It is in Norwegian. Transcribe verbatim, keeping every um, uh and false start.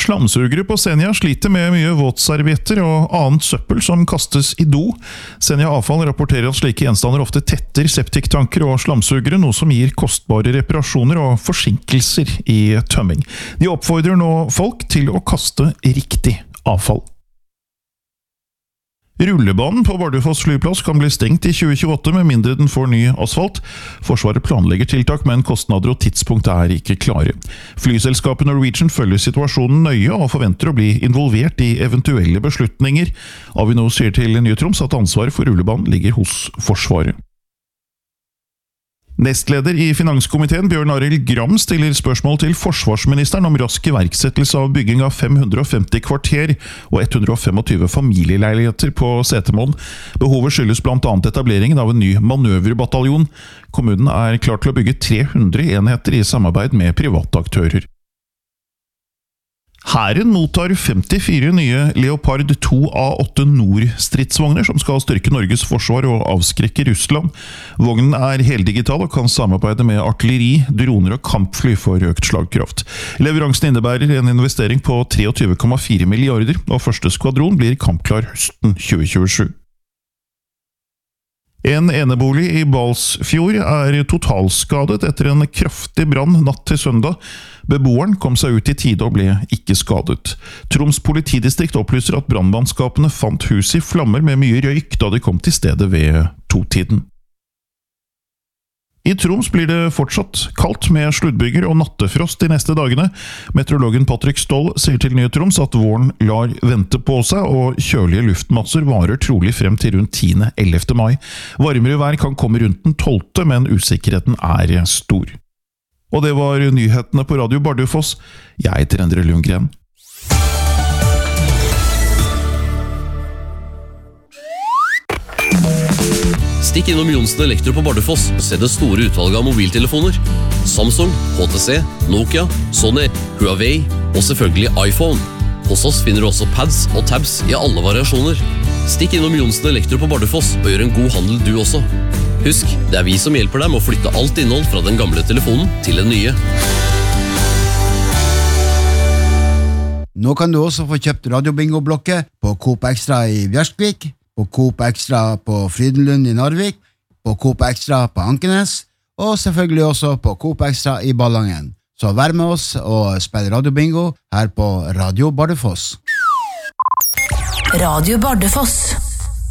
Slamsugere på Senja sliter med mye våtservietter og annet søppel som kastes i do. Senja Avfall rapporterer at slike gjenstander ofte tetter septiktanker og slamsugere, noe som gir kostbare reparasjoner og forsinkelser i tømming. De oppfordrer nå folk til å kaste riktig avfall. Rullebanen på Bardufoss flyplass kan bli stengt i tjue tjueåtte med mindre den får ny asfalt. Forsvaret planlegger tiltak, men kostnader og tidspunkt er ikke klare. Flyselskapet Norwegian følger situasjonen nøye og forventer å bli involvert i eventuelle beslutninger. Avinor sier til Nye Troms at ansvaret for rullebanen ligger hos Forsvaret. Nestleder i Finanskomiteen Bjørn Arild Gram stiller spørsmål til forsvarsministeren om rask iverksettelse av bygging av fem hundre og femti kvarter og ett hundre og tjuefem familieleiligheter på Setermoen. Behovet skyldes blant annet etableringen av en ny manøverbataljon. Kommunen er klar til å bygge tre hundre enheter i samarbeid med private aktører. Hæren mottar femtifire nye Leopard to A åtte Nord-stridsvogner som skal styrke Norges forsvar og avskrekke Russland. Vognen er heldigital og kan samarbeide med artilleri, droner og kampfly for økt slagkraft. Leveransen innebærer en investering på treogtyve komma fire milliarder, og første skvadron blir kampklar høsten tjue tjuesju. En enebolig i Balsfjord er totalskadet etter en kraftig brann natt til søndag. Beboeren kom seg ut i tide og ble ikke skadet. Troms politidistrikt opplyser at brannmannskapene fant huset i flammer med mye røyk da de kom til stedet ved totiden. I Troms blir det fortsatt kaldt med sluddbyger og nattefrost de neste dagene. Meteorologen Patrick Stoll sier til Nye Troms at våren lar vente på seg, og kjølige luftmasser varer trolig frem til rundt tiende til ellevte mai. Varmere vær kan komme rundt den tolvte, men usikkerheten er stor. Og det var nyhetene på Radio Bardufoss. Jeg heter Endre Lundgren. Stikk innom Johnsen Elektro på Bardufoss og se det store utvalget av mobiltelefoner. Samsung, H T C, Nokia, Sony, Huawei og selvfølgelig iPhone. Hos oss finner du også pads og tabs i alle variasjoner. Stikk innom Johnsen Elektro på Bardufoss og gjør en god handel du også. Husk, det er vi som hjelper deg med å flytte alt innhold fra den gamle telefonen til den nye. Nå kan du også få kjøpt radiobingo-blokket på Coop Extra i Bjørskvik, på Coop Extra på Frydenlund i Narvik, på Coop Extra på Ankenes, og selvfølgelig også på Coop Extra i Ballangen. Så vær med oss og spill radiobingo her på Radio Bardufoss. Radio Bardufoss.